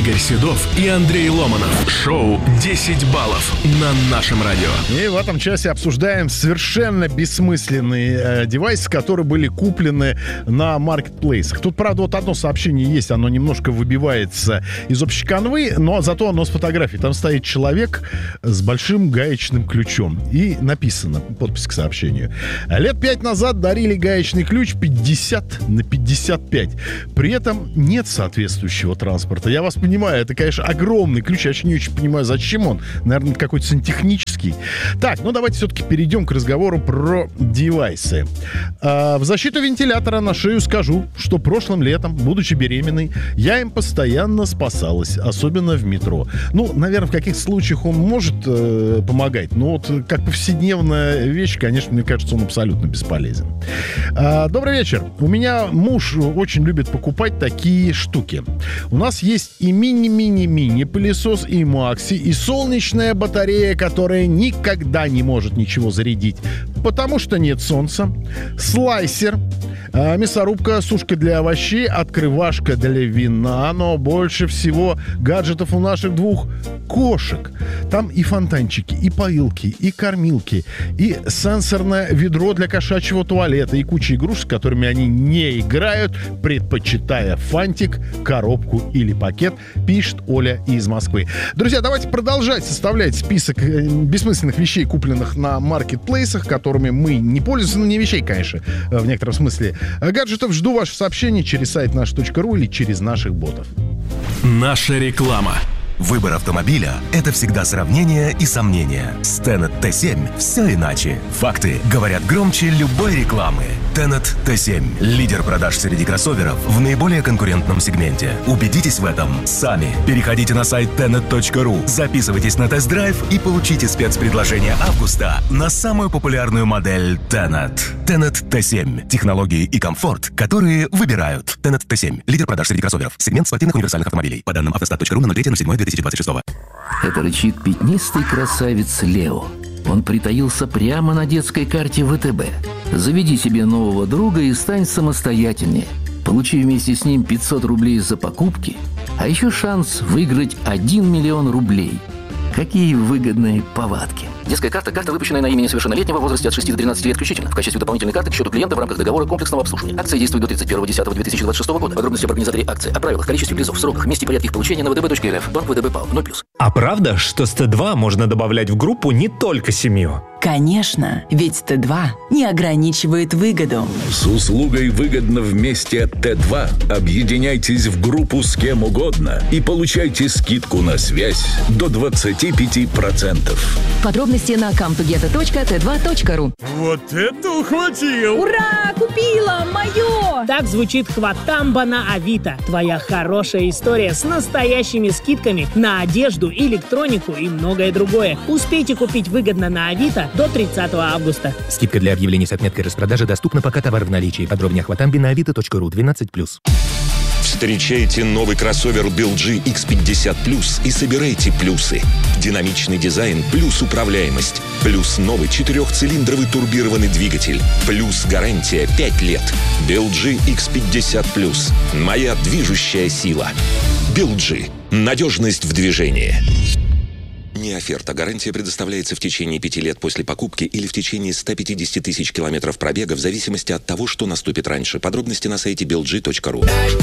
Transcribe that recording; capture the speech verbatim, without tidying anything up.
Игорь Седов и Андрей Ломанов. Шоу «десять баллов» на нашем радио. И в этом часе обсуждаем совершенно бессмысленные э, девайсы, которые были куплены на маркетплейсах. Тут, правда, вот одно сообщение есть, оно немножко выбивается из общей канвы, но зато оно с фотографией. Там стоит человек с большим гаечным ключом. И написано, подпись к сообщению: лет пять назад дарили гаечный ключ пятьдесят на пятьдесят пять. При этом нет соответствующего транспорта. Я вас понимаю, это, конечно, огромный ключ. Я еще не очень понимаю, зачем он. Наверное, какой-то сантехнический. Так, ну давайте все-таки перейдем к разговору про девайсы. А, в защиту вентилятора на шею скажу, что прошлым летом, будучи беременной, я им постоянно спасалась, особенно в метро. Ну, наверное, в каких случаях он может э, помогать, но вот как повседневная вещь, конечно, мне кажется, он абсолютно бесполезен. А, добрый вечер. У меня муж очень любит покупать такие штуки. У нас есть и мини-мини-мини пылесос, и Макси, и солнечная батарея, которая никогда не может ничего зарядить, потому что нет солнца, слайсер, а, мясорубка, сушка для овощей, открывашка для вина, но больше всего гаджетов у наших двух кошек. Там и фонтанчики, и поилки, и кормилки, и сенсорное ведро для кошачьего туалета, и куча игрушек, с которыми они не играют, предпочитая фантик, коробку или пакет, пишет Оля из Москвы. Друзья, давайте продолжать составлять список бессмысленных вещей, купленных на маркетплейсах, которыми мы не пользуемся, ну не вещей, конечно, в некотором смысле гаджетов. Жду ваши сообщения через сайт наш точка ру или через наших ботов. Наша реклама. Выбор автомобиля – это всегда сравнение и сомнения. С Tenet ти семь все иначе. Факты говорят громче любой рекламы. Tenet ти семь – лидер продаж среди кроссоверов в наиболее конкурентном сегменте. Убедитесь в этом сами. Переходите на сайт тенет точка ру, записывайтесь на тест-драйв и получите спецпредложение августа на самую популярную модель Tenet. Tenet ти семь – технологии и комфорт, которые выбирают. Tenet ти семь – лидер продаж среди кроссоверов. Сегмент спортивных универсальных автомобилей. По данным автостат точка ру на ноль третье ноль седьмое две тысячи двадцать шестого. Это рычит пятнистый красавец Лео. Он притаился прямо на детской карте вэ тэ бэ. Заведи себе нового друга и стань самостоятельнее. Получи вместе с ним пятьсот рублей за покупки, а еще шанс выиграть один миллион рублей. Какие выгодные повадки. Детская карта – карта, выпущенная на имя несовершеннолетнего в возрасте от шести до тринадцати лет включительно. В качестве дополнительной карты к счету клиента в рамках договора комплексного обслуживания. Акция действует до тридцать первого десятого две тысячи двадцать шестого года. Подробности об организаторе акции, о правилах, количестве призов, сроках, месте и порядке их получения на вэ тэ бэ точка эр эф. Банк вэ тэ бэ ПАО. ноль плюс. А правда, что с Т два можно добавлять в группу не только семью? Конечно, ведь Т два не ограничивает выгоду. С услугой «Выгодно вместе» от Т два объединяйтесь в группу с кем угодно и получайте скидку на связь до двадцать пять процентов. Подробности на кам ту гета точка тэ два точка ру. Вот это ухватил! Ура! Купила! Мое! Так звучит хватамба на Авито. Твоя хорошая история с настоящими скидками на одежду, электронику и многое другое. Успейте купить выгодно на Авито до тридцатого августа. Скидка для объявлений с отметкой распродажи доступна, пока товар в наличии. Подробнее о хватамбе на авито точка ру. двенадцать плюс. Встречайте новый кроссовер би эл джи икс пятьдесят плюс и собирайте плюсы. Динамичный дизайн плюс управляемость. Плюс новый четырехцилиндровый турбированный двигатель. Плюс гарантия пять лет. би эл джи икс пятьдесят плюс. Моя движущая сила. би эл джи. Надежность в движении. Не оферта. Гарантия предоставляется в течение пяти лет после покупки или в течение ста пятидесяти тысяч километров пробега в зависимости от того, что наступит раньше. Подробности на сайте би эл джи точка ру.